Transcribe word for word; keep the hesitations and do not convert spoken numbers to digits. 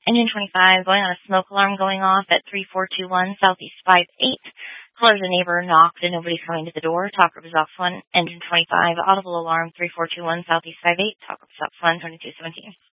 Engine twenty-five going on a smoke alarm going off at three four two one Southeast five eight. Caller is a neighbor, knocked, and nobody's coming to the door. Talk group is off one. Engine twenty-five, audible alarm three four two one Southeast five eight. Talk group is off one, twenty-two seventeen.